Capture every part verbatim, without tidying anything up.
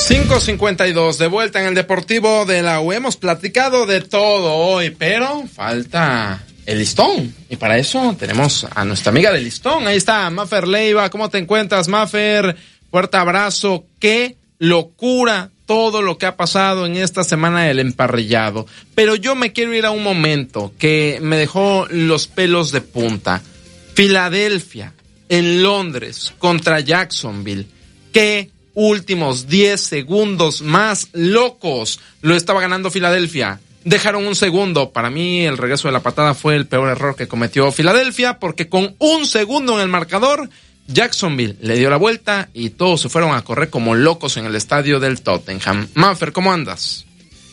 cinco cincuenta y dos, de vuelta en el Deportivo de la U. Hemos platicado de todo hoy, pero falta el listón. Y para eso tenemos a nuestra amiga del listón. Ahí está, Mafer Leiva. ¿Cómo te encuentras, Mafer? Fuerte abrazo. Qué locura todo lo que ha pasado en esta semana del emparrillado. Pero yo me quiero ir a un momento que me dejó los pelos de punta. Filadelfia, en Londres, contra Jacksonville. Qué últimos diez segundos más locos. Lo estaba ganando Filadelfia. Dejaron un segundo. Para mí el regreso de la patada fue el peor error que cometió Filadelfia, porque con un segundo en el marcador, Jacksonville le dio la vuelta y todos se fueron a correr como locos en el estadio del Tottenham. Mafer, ¿cómo andas?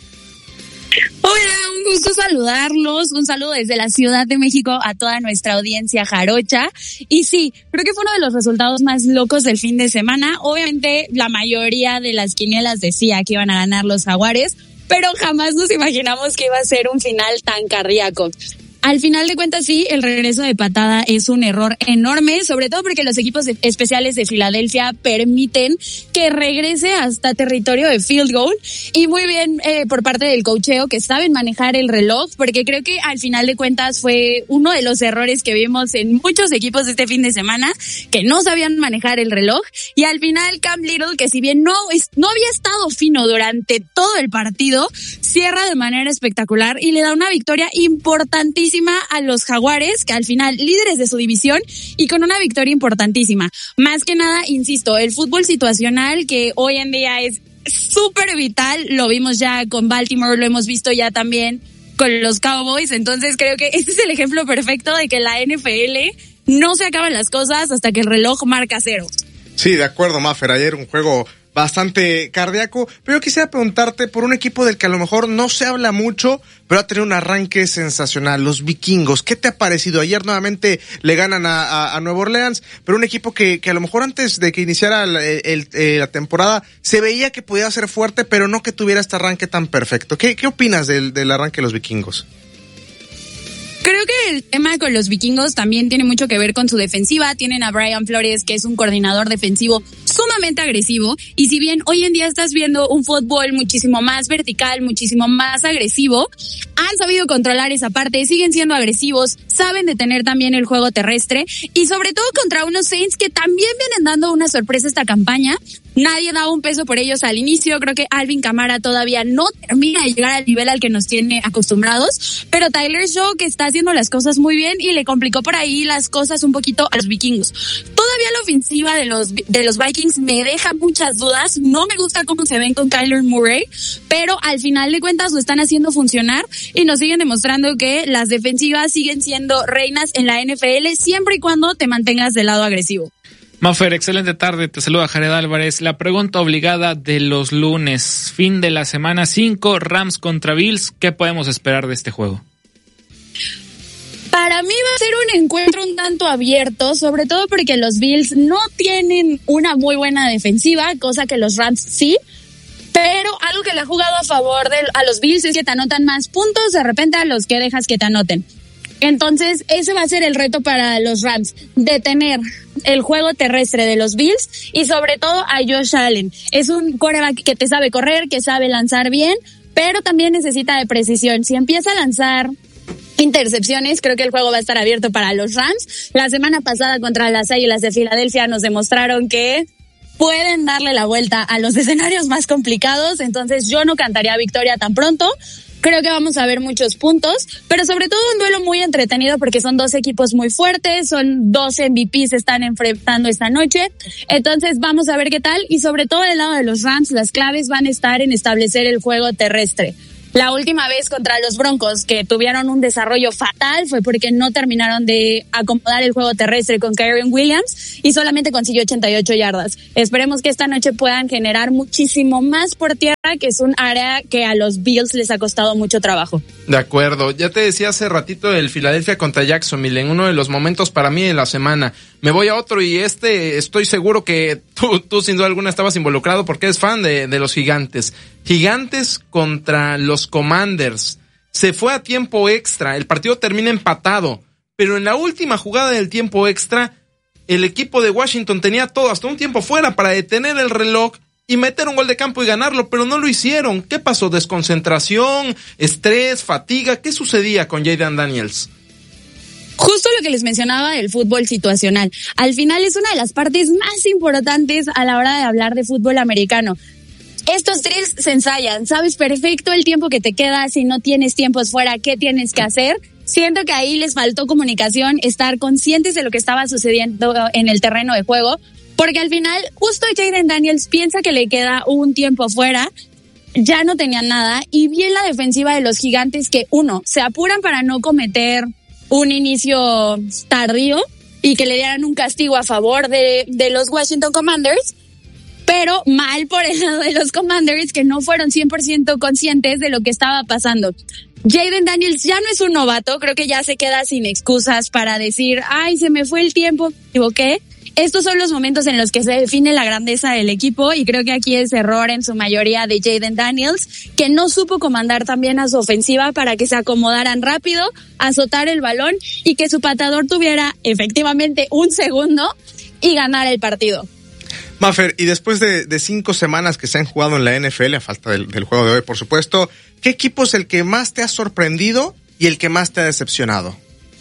Hola, un gusto saludarlos, un saludo desde la Ciudad de México a toda nuestra audiencia jarocha. Y sí, creo que fue uno de los resultados más locos del fin de semana. Obviamente la mayoría de las quinielas decía que iban a ganar los Jaguares, pero jamás nos imaginamos que iba a ser un final tan cardíaco. Al final de cuentas, sí, el regreso de patada es un error enorme, sobre todo porque los equipos de, especiales de Filadelfia permiten que regrese hasta territorio de field goal, y muy bien eh, por parte del coacheo, que saben manejar el reloj, porque creo que al final de cuentas fue uno de los errores que vimos en muchos equipos este fin de semana, que no sabían manejar el reloj, y al final Cam Little, que si bien no, no había estado fino durante todo el partido, cierra de manera espectacular y le da una victoria importantísima a los Jaguares, que al final líderes de su división y con una victoria importantísima. Más que nada, insisto, el fútbol situacional que hoy en día es súper vital, lo vimos ya con Baltimore, lo hemos visto ya también con los Cowboys, entonces creo que este es el ejemplo perfecto de que la N F L no se acaban las cosas hasta que el reloj marca cero. Sí, de acuerdo, Mafer, ayer un juego bastante cardíaco, pero yo quisiera preguntarte por un equipo del que a lo mejor no se habla mucho, pero ha tenido un arranque sensacional, los Vikingos. ¿Qué te ha parecido? Ayer nuevamente le ganan a, a, a Nueva Orleans, pero un equipo que, que a lo mejor antes de que iniciara el, el, el, la temporada se veía que podía ser fuerte, pero no que tuviera este arranque tan perfecto. ¿Qué, qué opinas del, del arranque de los Vikingos? Creo que el tema con los Vikingos también tiene mucho que ver con su defensiva. Tienen a Brian Flores, que es un coordinador defensivo sumamente agresivo, y si bien hoy en día estás viendo un fútbol muchísimo más vertical, muchísimo más agresivo, han sabido controlar esa parte, siguen siendo agresivos, saben detener también el juego terrestre, y sobre todo contra unos Saints que también vienen dando una sorpresa esta campaña. Nadie da un peso por ellos al inicio. Creo que Alvin Kamara todavía no termina de llegar al nivel al que nos tiene acostumbrados, pero Tyler Shaw, que está haciendo las cosas muy bien y le complicó por ahí las cosas un poquito a los Vikingos. Todavía la ofensiva de los de los Vikings me deja muchas dudas. No me gusta cómo se ven con Kyler Murray, pero al final de cuentas lo están haciendo funcionar y nos siguen demostrando que las defensivas siguen siendo reinas en la N F L siempre y cuando te mantengas del lado agresivo. Mafer, excelente tarde, te saluda Jared Álvarez. La pregunta obligada de los lunes, fin de la semana cinco, Rams contra Bills, ¿qué podemos esperar de este juego? Para mí va a ser un encuentro un tanto abierto, sobre todo porque los Bills no tienen una muy buena defensiva, cosa que los Rams sí, pero algo que le ha jugado a favor de a los Bills es que te anotan más puntos de repente a los que dejas que te anoten. Entonces, ese va a ser el reto para los Rams, detener el juego terrestre de los Bills y sobre todo a Josh Allen. Es un quarterback que te sabe correr, que sabe lanzar bien, pero también necesita de precisión. Si empieza a lanzar intercepciones, creo que el juego va a estar abierto para los Rams. La semana pasada contra las Águilas de Filadelfia nos demostraron que pueden darle la vuelta a los escenarios más complicados, entonces yo no cantaría victoria tan pronto. Creo que vamos a ver muchos puntos, pero sobre todo un duelo muy entretenido porque son dos equipos muy fuertes, son dos M V Ps que están enfrentando esta noche. Entonces vamos a ver qué tal, y sobre todo del lado de los Rams las claves van a estar en establecer el juego terrestre. La última vez contra los Broncos, que tuvieron un desarrollo fatal, fue porque no terminaron de acomodar el juego terrestre con Kyren Williams y solamente consiguió ochenta y ocho yardas. Esperemos que esta noche puedan generar muchísimo más por tierra, que es un área que a los Bills les ha costado mucho trabajo. De acuerdo. Ya te decía hace ratito el Filadelfia contra Jacksonville, en uno de los momentos para mí de la semana. Me voy a otro, y este estoy seguro que tú, tú sin duda alguna estabas involucrado porque eres fan de, de los Gigantes. Gigantes contra los Commanders. Se fue a tiempo extra, el partido termina empatado, pero en la última jugada del tiempo extra, el equipo de Washington tenía todo, hasta un tiempo fuera para detener el reloj y meter un gol de campo y ganarlo, pero no lo hicieron. ¿Qué pasó? ¿Desconcentración, estrés, fatiga? ¿Qué sucedía con Jayden Daniels? Justo lo que les mencionaba del fútbol situacional. Al final es una de las partes más importantes a la hora de hablar de fútbol americano. Estos drills se ensayan, sabes perfecto el tiempo que te queda, si no tienes tiempos fuera, qué tienes que hacer. Siento que ahí les faltó comunicación, estar conscientes de lo que estaba sucediendo en el terreno de juego, porque al final justo Jayden Daniels piensa que le queda un tiempo fuera, ya no tenían nada, y bien la defensiva de los Gigantes que, uno, se apuran para no cometer un inicio tardío y que le dieran un castigo a favor de, de los Washington Commanders, pero mal por el lado de los Commanders que no fueron cien por ciento conscientes de lo que estaba pasando. Jayden Daniels ya no es un novato, creo que ya se queda sin excusas para decir, ay, se me fue el tiempo, me equivoqué. Estos son los momentos en los que se define la grandeza del equipo y creo que aquí es error en su mayoría de Jayden Daniels, que no supo comandar también a su ofensiva para que se acomodaran rápido, azotar el balón y que su patador tuviera efectivamente un segundo y ganar el partido. Mafer, y después de, de cinco semanas que se han jugado en la N F L, a falta del, del juego de hoy, por supuesto, ¿qué equipo es el que más te ha sorprendido y el que más te ha decepcionado?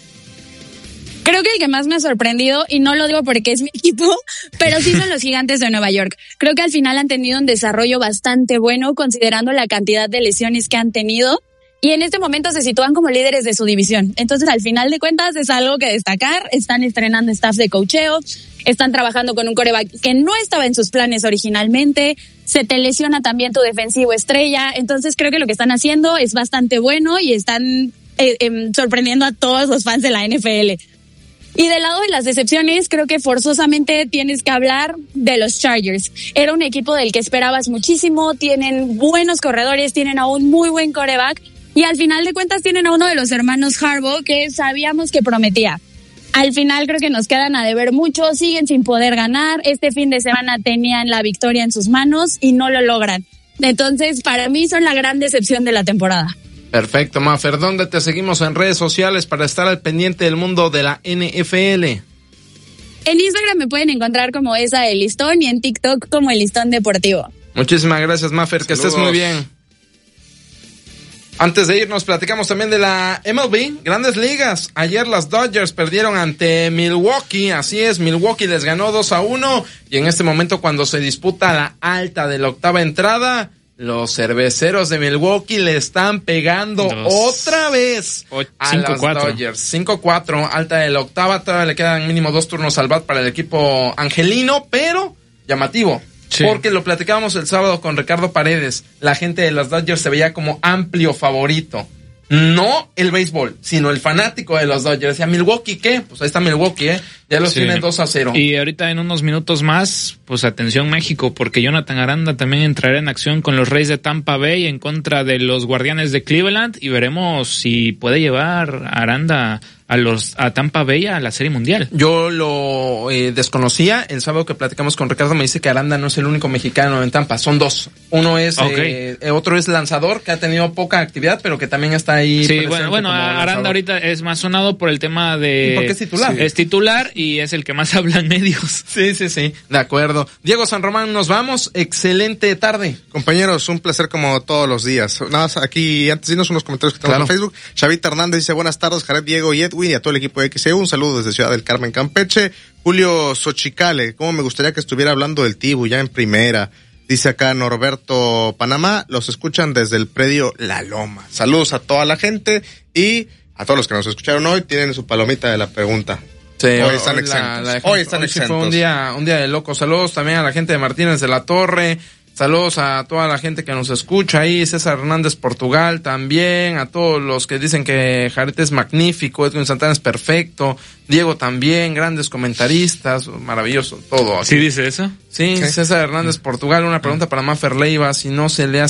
Creo que el que más me ha sorprendido, y no lo digo porque es mi equipo, pero sí son los Gigantes de Nueva York. Creo que al final han tenido un desarrollo bastante bueno considerando la cantidad de lesiones que han tenido y en este momento se sitúan como líderes de su división. Entonces, al final de cuentas, es algo que destacar. Están estrenando staff de coacheo, están trabajando con un quarterback que no estaba en sus planes originalmente, se te lesiona también tu defensivo estrella. Entonces, creo que lo que están haciendo es bastante bueno y están eh, eh, sorprendiendo a todos los fans de la N F L. Y del lado de las decepciones, creo que forzosamente tienes que hablar de los Chargers. Era un equipo del que esperabas muchísimo, tienen buenos corredores, tienen a un muy buen quarterback y al final de cuentas tienen a uno de los hermanos Harbaugh que sabíamos que prometía. Al final creo que nos quedan a deber mucho, siguen sin poder ganar. Este fin de semana tenían la victoria en sus manos y no lo logran. Entonces, para mí son la gran decepción de la temporada. Perfecto, Mafer. ¿Dónde te seguimos en redes sociales para estar al pendiente del mundo de la N F L? En Instagram me pueden encontrar como esa El Listón y en TikTok como El Listón Deportivo. Muchísimas gracias, Mafer. Que Saludos. estés muy bien. Antes de irnos, platicamos también de la M L B, Grandes Ligas. Ayer las Dodgers perdieron ante Milwaukee, así es, Milwaukee les ganó dos a uno y en este momento cuando se disputa la alta de la octava entrada, los cerveceros de Milwaukee le están pegando Dos. otra vez o, a cinco, las cuatro. Dodgers. cinco cuatro, alta de la octava, todavía le quedan mínimo dos turnos al bat para el equipo angelino, pero llamativo. Sí. Porque lo platicábamos el sábado con Ricardo Paredes. La gente de las Dodgers se veía como amplio favorito. No el béisbol, sino el fanático de los Dodgers. Decía, ¿Milwaukee qué? Pues ahí está Milwaukee, ¿eh? Ya los sí. tiene dos a cero. Y ahorita en unos minutos más, pues atención México, porque Jonathan Aranda también entrará en acción con los Reyes de Tampa Bay en contra de los Guardianes de Cleveland y veremos si puede llevar Aranda a los a Tampa Bay a la Serie Mundial. Yo lo eh, desconocía. El sábado que platicamos con Ricardo me dice que Aranda no es el único mexicano en Tampa, son dos. Uno es okay. eh, otro es lanzador que ha tenido poca actividad, pero que también está ahí. Sí, bueno, bueno, Aranda lanzador. Ahorita es más sonado por el tema de. ¿Y por qué es titular? Sí. Es titular y es el que más habla en medios. Sí, sí, sí. De acuerdo. Diego San Román, nos vamos. Excelente tarde. Compañeros, un placer como todos los días. Nada más aquí, antes de irnos unos comentarios que tenemos claro. en Facebook. Xavita Hernández dice, buenas tardes, Jared, Diego y Edwin y a todo el equipo de X E U. Un saludo desde Ciudad del Carmen, Campeche. Julio Xochicale, cómo me gustaría que estuviera hablando del Tibu ya en primera. Dice acá Norberto Panamá, los escuchan desde el predio La Loma. Saludos a toda la gente y a todos los que nos escucharon hoy. Tienen su palomita de la pregunta. Sí, hoy están hoy exentos. La, la hoy están hoy exentos. Sí fue un día, un día de locos. Saludos también a la gente de Martínez de la Torre. Saludos a toda la gente que nos escucha ahí, César Hernández Portugal también, a todos los que dicen que Jared es magnífico, Edwin Santana es perfecto, Diego también, grandes comentaristas, maravilloso, todo. ¿Sí dice eso? Sí, ¿Qué? César Hernández Portugal, una pregunta para Mafer Leiva, si no se le hace